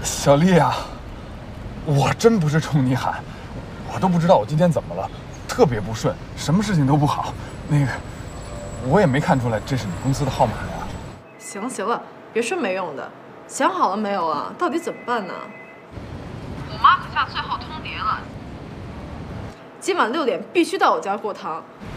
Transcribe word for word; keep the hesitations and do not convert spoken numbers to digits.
小丽啊，我真不是冲你喊，我都不知道我今天怎么了，特别不顺，什么事情都不好。那个，我也没看出来这是你公司的号码呀。 行了行了，别说没用的，想好了没有啊？到底怎么办呢？我妈可下最后通牒了，今晚六点必须到我家过堂，